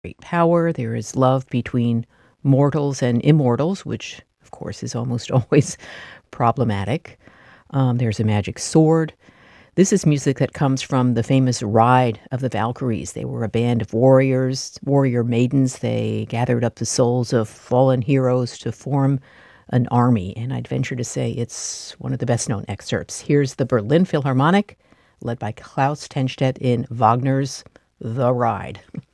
great power. There is love between mortals and immortals, which, of course, is almost always problematic. There's a magic sword. This is music that comes from the famous Ride of the Valkyries. They were a band of warriors, warrior maidens. They gathered up the souls of fallen heroes to form an army. And I'd venture to say it's one of the best known excerpts. Here's the Berlin Philharmonic, led by Klaus Tenstedt in Wagner's The Ride.